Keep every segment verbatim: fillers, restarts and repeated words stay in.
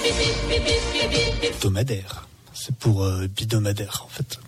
Hebdomadaire. C'est pour euh, bidomadaire en fait.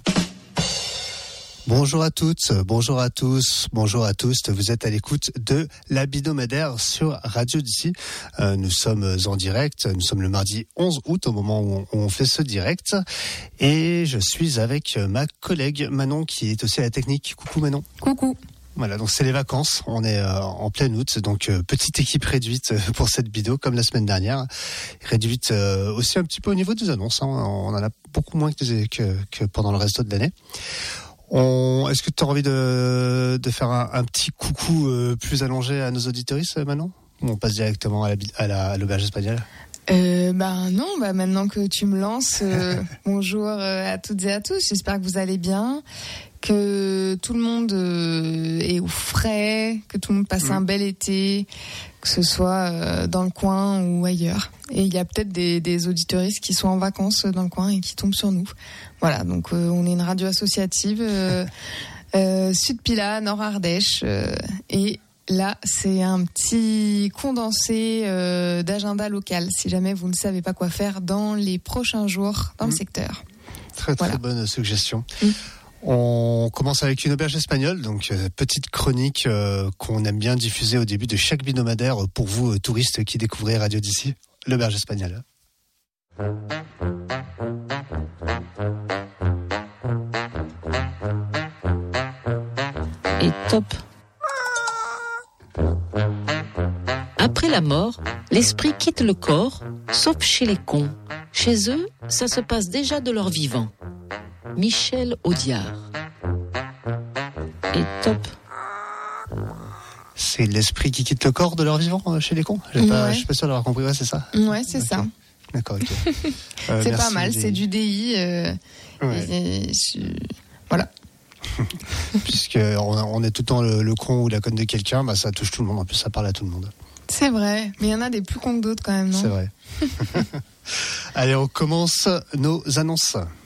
Bonjour à toutes, bonjour à tous, bonjour à tous. Vous êtes à l'écoute de la Bidomadaire sur Radio d'ici. Euh, nous sommes en direct, nous sommes le mardi onze août au moment où on, où on fait ce direct. Et je suis avec ma collègue Manon qui est aussi à la technique. Coucou Manon. Coucou. Voilà, donc c'est les vacances, on est euh, en plein août, donc euh, petite équipe réduite pour cette bido comme la semaine dernière. Réduite euh, aussi un petit peu au niveau des annonces, hein. On en a beaucoup moins que, que, que pendant le reste de l'année. On... Est-ce que tu as envie de, de faire un, un petit coucou euh, plus allongé à nos auditeuristes, Manon ? Ou on passe directement à, la, à, la, à l'auberge espagnole ? Euh, bah non, bah maintenant que tu me lances, euh, bonjour à toutes et à tous. J'espère que vous allez bien, que tout le monde euh, est au frais, que tout le monde passe mmh. un bel été, que ce soit euh, dans le coin ou ailleurs. Et il y a peut-être des, des auditeuristes qui sont en vacances dans le coin et qui tombent sur nous. Voilà, donc euh, on est une radio associative euh, euh, Sud Pila, Nord Ardèche euh, et là, c'est un petit condensé euh, d'agenda local, si jamais vous ne savez pas quoi faire dans les prochains jours dans mmh. le secteur. Très, très voilà. bonne suggestion. Mmh. On commence avec une auberge espagnole, donc euh, petite chronique euh, qu'on aime bien diffuser au début de chaque binomadaire pour vous, euh, touristes qui découvrez Radio d'ici, l'auberge espagnole. Et top. Après la mort, l'esprit quitte le corps, sauf chez les cons. Chez eux, ça se passe déjà de leur vivant. Michel Audiard. Et top. C'est l'esprit qui quitte le corps de leur vivant euh, chez les cons ? J'ai ouais. pas, je suis pas sûr d'avoir compris, ouais, c'est ça ? Ouais, c'est okay. ça. D'accord, ok. Euh, c'est pas mal, des... c'est du D I. Euh, ouais. et, et, voilà. Puisqu'on on est tout le temps le, le con ou la conne de quelqu'un, bah ça touche tout le monde, en plus ça parle à tout le monde. C'est vrai, mais il y en a des plus cons que d'autres quand même, non ? C'est vrai. Allez, on commence nos annonces.